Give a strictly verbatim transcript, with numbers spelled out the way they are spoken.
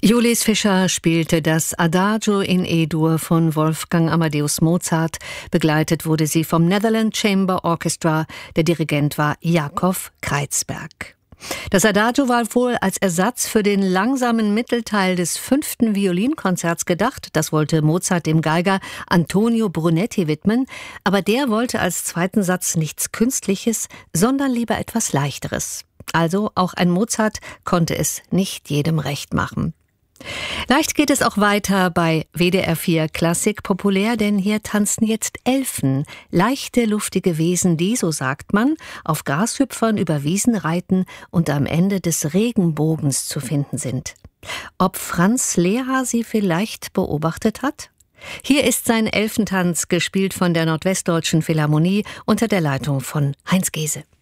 Julius Fischer spielte das Adagio in E-Dur von Wolfgang Amadeus Mozart. Begleitet wurde sie vom Netherlands Chamber Orchestra. Der Dirigent war Jakob Kreizberg. Das Adagio war wohl als Ersatz für den langsamen Mittelteil des fünften Violinkonzerts gedacht. Das wollte Mozart dem Geiger Antonio Brunetti widmen. Aber der wollte als zweiten Satz nichts Künstliches, sondern lieber etwas Leichteres. Also auch ein Mozart konnte es nicht jedem recht machen. Leicht geht es auch weiter bei W D R vier Klassik populär, denn hier tanzen jetzt Elfen, leichte, luftige Wesen, die, so sagt man, auf Grashüpfern über Wiesen reiten und am Ende des Regenbogens zu finden sind. Ob Franz Lehár sie vielleicht beobachtet hat? Hier ist sein Elfentanz, gespielt von der Nordwestdeutschen Philharmonie unter der Leitung von Heinz Gehse.